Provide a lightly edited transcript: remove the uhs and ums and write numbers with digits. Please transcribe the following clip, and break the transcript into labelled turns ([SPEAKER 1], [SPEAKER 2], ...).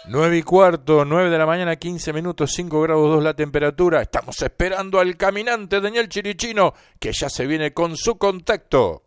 [SPEAKER 1] 9:15, 9 de la mañana, 15 minutos, 5 grados 2 la temperatura. Estamos esperando al caminante Daniel Chirichino, que ya se viene con su contacto.